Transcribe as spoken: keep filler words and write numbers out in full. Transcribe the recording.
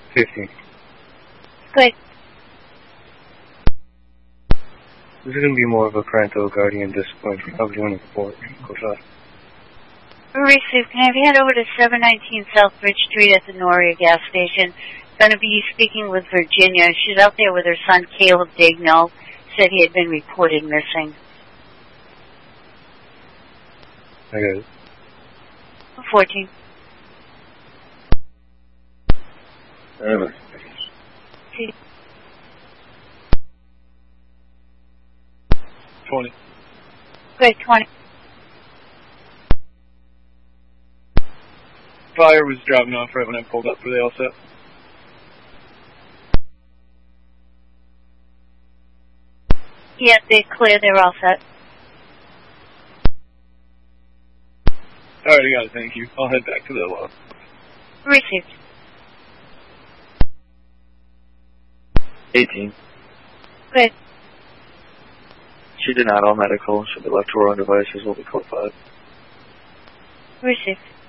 fifteen. Good. This is going to be more of a parental guardian discipline for company one report. Go shot. Received. Can I have you head over to seven nineteen South Bridge Street at the Noria gas station? Going to be speaking with Virginia. She's out there with her son, Caleb Dagnall. Said he had been reported missing. I got it. fourteen. Seven. twenty. Good, twenty. Fire was driving off right when I pulled up. Were they all set? Yeah, they're clear. They're all set. Alright, I got it. Thank you. I'll head back to the lot. Received. eighteen. Good. She did not all medical. Should be left to her own devices. Will be code five. Received.